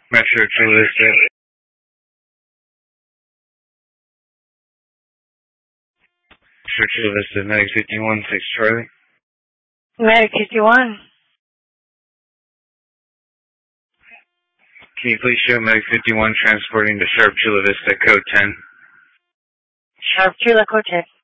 Metro Chula Vista. Metro Chula Vista, Medic 51, 6 Charlie. Medic 51. Can you please show Medic 51 transporting to Sharp Chula Vista, code 10? Sharp Chula, code 10.